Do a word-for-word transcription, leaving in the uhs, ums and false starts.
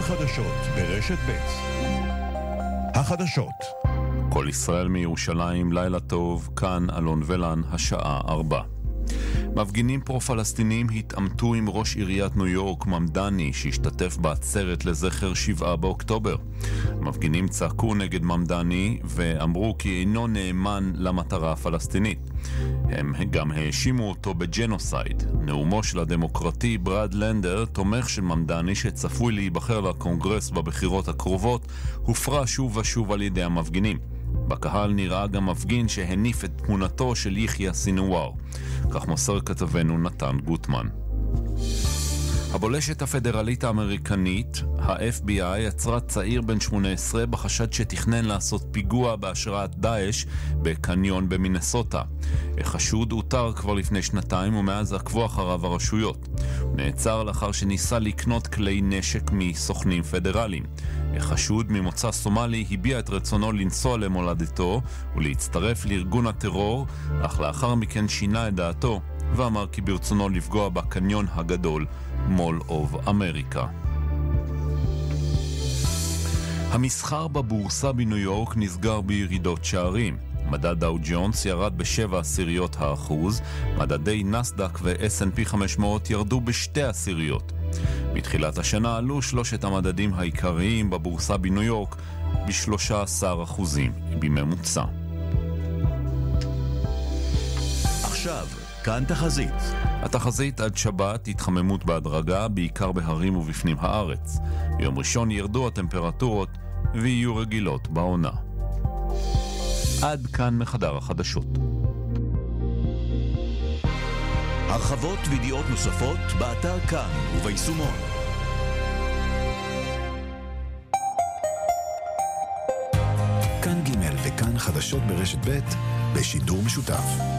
החדשות ברשת ב'. החדשות. כל ישראל מירושלים, לילה טוב, כאן אלון ולן, השעה ארבע. מפגינים פרו-פלסטינים התעמתו עם ראש עיריית ניו יורק ממדני שהשתתף בעצרת לזכר שבעה באוקטובר. מפגינים צעקו נגד ממדני ואמרו כי אינו נאמן למטרה הפלסטינית. הם גם האשימו אותו בג'נוסייד. נאומו של הדמוקרטי ברד לנדר, תומך של ממדני שצפוי להיבחר לקונגרס בבחירות הקרובות, הופרע שוב ושוב על ידי המפגינים. בקהל נראה גם מפגין שהניף את תמונתו של יחיא סינואר. כך מוסר כתבנו נתן גוטמן. הבולשת הפדרלית האמריקנית, ה-אף בי איי, עצרה צעיר בן שמונה עשרה בחשד שתכנן לעשות פיגוע בהשראת דאעש בקניון במינסוטה. החשוד אותר כבר לפני שנתיים ומאז עקבו אחריו הרשויות. הוא נעצר לאחר שניסה לקנות כלי נשק מסוכנים פדרליים. החשוד ממוצא סומלי הביע את רצונו לנסוע למולדתו ולהצטרף לארגון הטרור, אך לאחר מכן שינה את דעתו ואמר כי ברצונו לפגוע בקניון הגדול מול אוף אמריקה. המסחר בבורסה בניו יורק נסגר בירידות שערים. מדד דאו ג'ונס ירד בשבע עשיריות האחוז, מדדי נסדק ו-אס אנד פי חמש מאות ירדו בשתי עשיריות. מתחילת השנה עלו שלושת המדדים העיקריים בבורסה בניו יורק ב-שלושה עשר אחוזים בממוצע. עכשיו כאן תחזית. התחזית עד שבת התחממות בהדרגה, בעיקר בהרים ובפנים הארץ. ביום ראשון ירדו הטמפרטורות ויהיו רגילות בעונה. עד כאן מחדר החדשות. הרחבות וידיעות נוספות באתר כאן וביישומון. כאן ג' וכאן חדשות ברשת ב' בשידור משותף.